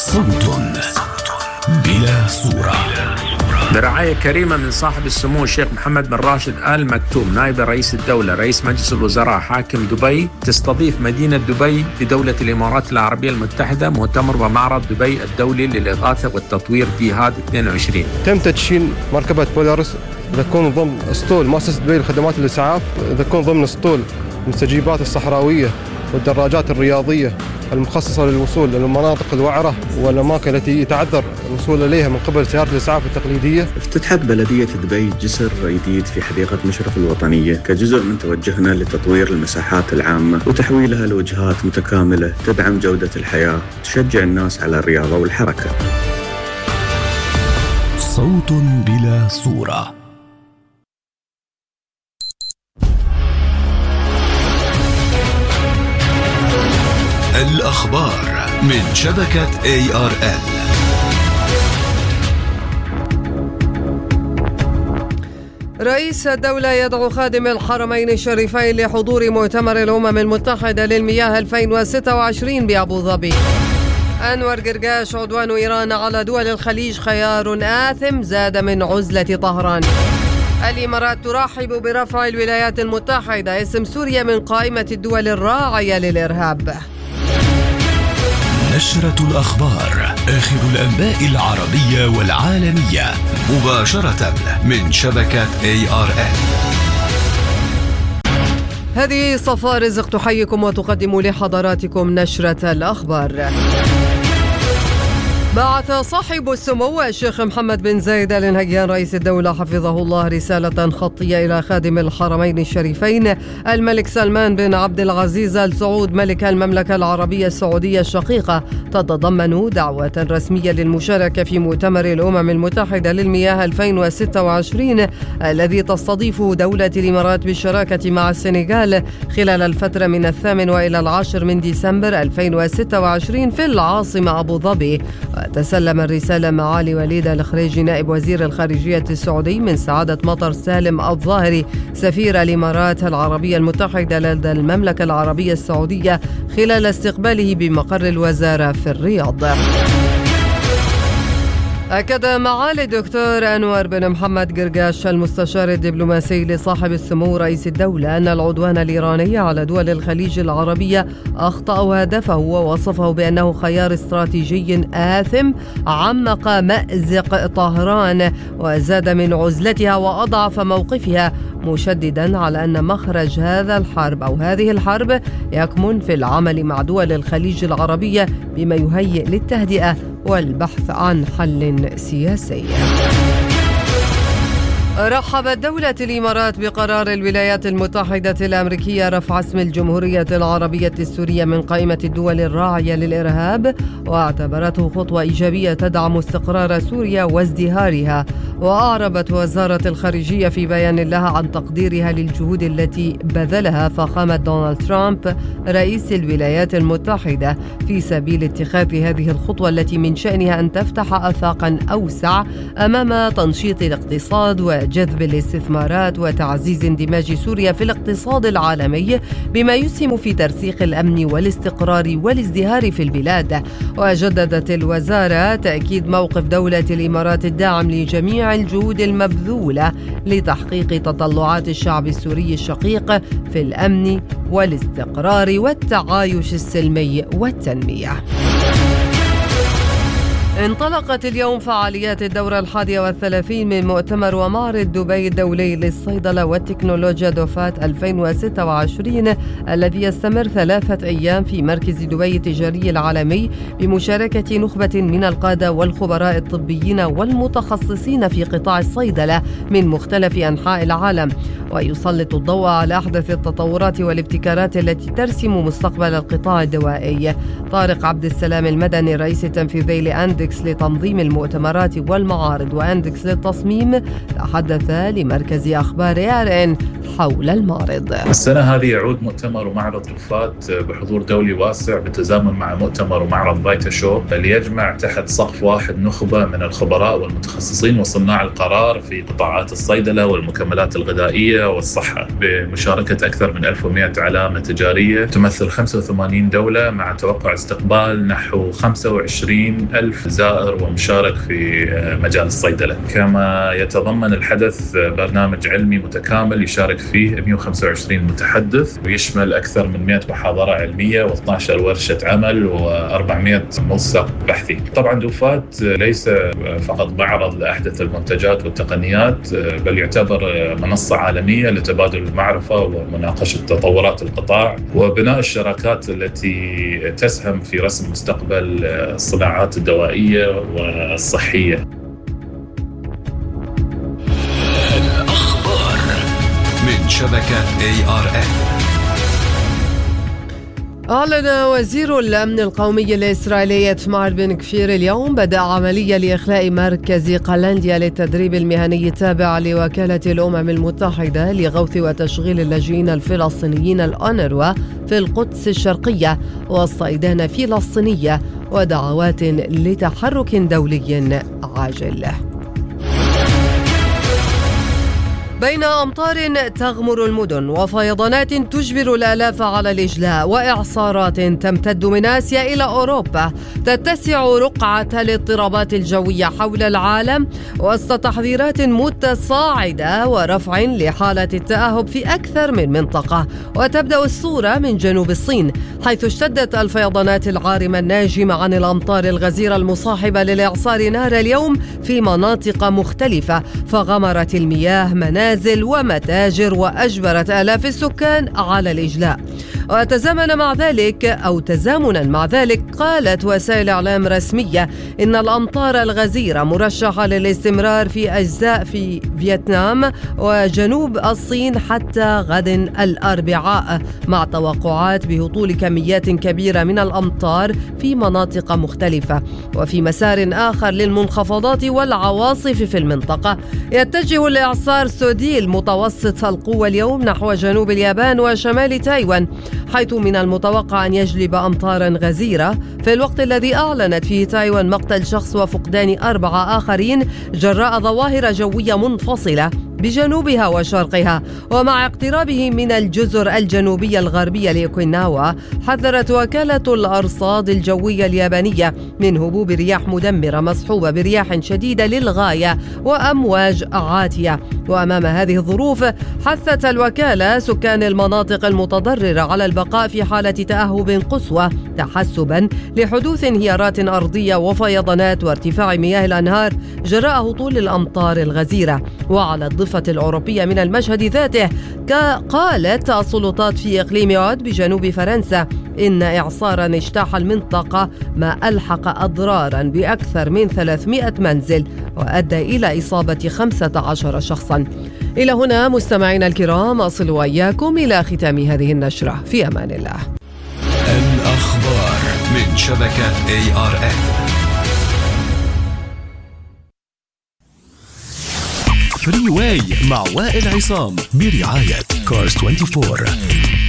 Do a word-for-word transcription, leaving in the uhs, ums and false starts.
صوت بلا صورة. برعاية كريمة من صاحب السمو الشيخ محمد بن راشد آل مكتوم نائب رئيس الدولة رئيس مجلس الوزراء حاكم دبي، تستضيف مدينة دبي بدولة الإمارات العربية المتحدة مؤتمر ومعرض دبي الدولي للإغاثة والتطوير دي هاد اثنين وعشرين. تم تدشين مركبة بولارس تكون ضمن اسطول مؤسسة دبي لخدمات الإسعاف، تكون ضمن اسطول المستجيبات الصحراوية والدراجات الرياضية المخصصة للوصول للمناطق الوعرة والأماكن التي يتعذر الوصول إليها من قبل سيارة الإسعاف التقليدية. افتتحت بلدية دبي جسر جديد في حديقة مشرف الوطنية كجزء من توجهنا لتطوير المساحات العامة وتحويلها لوجهات متكاملة تدعم جودة الحياة وتشجع الناس على الرياضة والحركة. صوت بلا صورة. الأخبار من شبكة إيه آر إل. رئيس الدولة يدعو خادم الحرمين الشريفين لحضور مؤتمر الأمم المتحدة للمياه ألفين وستة وعشرين بأبو ظبي. أنور قرقاش: عدوان إيران على دول الخليج خيار آثم زاد من عزلة طهران. الإمارات ترحب برفع الولايات المتحدة اسم سوريا من قائمة الدول الراعية للإرهاب. نشرة الأخبار، آخر الأنباء العربية والعالمية مباشرة من شبكة إيه آر إل. هذه صفاء رزق تحييكم وتقدم لحضراتكم نشرة الأخبار. بعث صاحب السمو الشيخ محمد بن زايد آل نهيان رئيس الدولة حفظه الله رسالة خطية إلى خادم الحرمين الشريفين الملك سلمان بن عبد العزيز آل سعود ملك المملكة العربية السعودية الشقيقة، تتضمن دعوة رسمية للمشاركة في مؤتمر الأمم المتحدة للمياه ألفين وستة وعشرين الذي تستضيف دولة الإمارات بالشراكة مع السنغال خلال الفترة من الثامن وإلى العاشر من ديسمبر ألفين وستة وعشرين في العاصمة أبو ظبي. تسلم الرسالة معالي وليد الخريجي نائب وزير الخارجية السعودي من سعادة مطر سالم الظاهري سفير الإمارات العربية المتحدة لدى المملكة العربية السعودية خلال استقباله بمقر الوزارة في الرياض. أكد معالي الدكتور أنور بن محمد قرقاش المستشار الدبلوماسي لصاحب السمو رئيس الدولة أن العدوان الإيراني على دول الخليج العربية أخطأ هدفه ووصفه بأنه خيار استراتيجي آثم عمق مأزق طهران وزاد من عزلتها وأضعف موقفها، مشددا على أن مخرج هذا الحرب أو هذه الحرب يكمن في العمل مع دول الخليج العربية بما يهيئ للتهدئة والبحث عن حل سياسي. رحبت دولة الإمارات بقرار الولايات المتحدة الأمريكية رفع اسم الجمهورية العربية السورية من قائمة الدول الراعية للإرهاب، واعتبرته خطوة إيجابية تدعم استقرار سوريا وازدهارها. وأعربت وزارة الخارجية في بيان لها عن تقديرها للجهود التي بذلها فخامة دونالد ترامب رئيس الولايات المتحدة في سبيل اتخاذ هذه الخطوة التي من شأنها أن تفتح آفاقا أوسع أمام تنشيط الاقتصاد وجذب الاستثمارات وتعزيز اندماج سوريا في الاقتصاد العالمي بما يسهم في ترسيخ الأمن والاستقرار والازدهار في البلاد. وجددت الوزارة تأكيد موقف دولة الإمارات الداعم لجميع الجهود المبذولة لتحقيق تطلعات الشعب السوري الشقيق في الأمن والاستقرار والتعايش السلمي والتنمية. انطلقت اليوم فعاليات الدورة الحادية والثلاثين من مؤتمر ومعرض دبي الدولي للصيدلة والتكنولوجيا دوفات ألفين وستة وعشرين الذي يستمر ثلاثة أيام في مركز دبي التجاري العالمي بمشاركة نخبة من القادة والخبراء الطبيين والمتخصصين في قطاع الصيدلة من مختلف أنحاء العالم، ويسلط الضوء على أحدث التطورات والابتكارات التي ترسم مستقبل القطاع الدوائي. طارق عبد السلام المدني الرئيس التنفيذي لأند أندكس لتنظيم المؤتمرات والمعارض وأندكس للتصميم تحدث لمركز أخبار إيه آر إن حول المعرض. السنة هذه يعود مؤتمر ومعرض وفات بحضور دولي واسع بالتزامن مع مؤتمر ومعرض فايتا شو ليجمع تحت سقف واحد نخبة من الخبراء والمتخصصين وصناع القرار في قطاعات الصيدلة والمكملات الغذائية والصحة، بمشاركة أكثر من ألف ومئة علامة تجارية تمثل خمسة وثمانين دولة، مع توقع استقبال نحو خمسة وعشرين ألف زائر ومشارك في مجال الصيدلة. كما يتضمن الحدث برنامج علمي متكامل يشارك فيه مئة وخمسة وعشرين متحدث، ويشمل أكثر من مئة محاضرة علمية واثنتي عشرة ورشة عمل وأربعمئة ملصق بحثي. طبعا دوفات ليس فقط معرض لأحدث المنتجات والتقنيات، بل يعتبر منصة عالمية لتبادل المعرفة ومناقشة تطورات القطاع وبناء الشراكات التي تسهم في رسم مستقبل الصناعات الدوائية والصحية. الأخبار من شبكة إيه آر إن. أعلن وزير الأمن القومي الإسرائيلي إتمار بن كفير اليوم بدء عملية لإخلاء مركز قلنديا للتدريب المهني التابع لوكالة الأمم المتحدة لغوث وتشغيل اللاجئين الفلسطينيين الأونروا في القدس الشرقية وسط إدانة فلسطينية ودعوات لتحرك دولي عاجل. بين أمطار تغمر المدن وفيضانات تجبر الآلاف على الإجلاء وإعصارات تمتد من آسيا إلى أوروبا، تتسع رقعة الاضطرابات الجوية حول العالم وسط تحذيرات متصاعدة ورفع لحالة التأهب في أكثر من منطقة. وتبدأ الصورة من جنوب الصين، حيث اشتدت الفيضانات العارمة الناجمة عن الأمطار الغزيرة المصاحبة للإعصار نار اليوم في مناطق مختلفة، فغمرت المياه منازل ومتاجر وأجبرت آلاف السكان على الإجلاء. وتزامن مع ذلك أو تزامنا مع ذلك قالت وسائل إعلام رسمية إن الأمطار الغزيرة مرشحة للاستمرار في أجزاء في فيتنام وجنوب الصين حتى غد الأربعاء، مع توقعات بهطول كميات كبيرة من الأمطار في مناطق مختلفة. وفي مسار آخر للمنخفضات والعواصف في المنطقة، يتجه الإعصار سودي المتوسط القوة اليوم نحو جنوب اليابان وشمال تايوان، حيث من المتوقع أن يجلب أمطارا غزيرة، في الوقت الذي أعلنت فيه تايوان مقتل شخص وفقدان أربعة آخرين جراء ظواهر جوية منفصلة بجنوبها وشرقها. ومع اقترابه من الجزر الجنوبية الغربية لأوكيناوا، حذرت وكالة الأرصاد الجوية اليابانية من هبوب رياح مدمرة مصحوبة برياح شديدة للغاية وأمواج عاتية. وأمام هذه الظروف حثت الوكالة سكان المناطق المتضررة على البقاء في حالة تأهب قصوى، تحسبا لحدوث انهيارات أرضية وفيضانات وارتفاع مياه الأنهار جراء هطول الأمطار الغزيرة. وعلى الضفة الأوروبية من المشهد ذاته، قالت السلطات في إقليم عود بجنوب فرنسا إن إعصارا اجتاح المنطقة ما ألحق أضرارا بأكثر من ثلاثمئة منزل وأدى إلى إصابة خمسة عشر شخصا. إلى هنا مستمعينا الكرام أصل وإياكم إلى ختام هذه النشرة، في أمان الله. الأخبار من شبكة إيه آر إن. فري واي مع وائل عصام برعاية كارز أربعة وعشرين.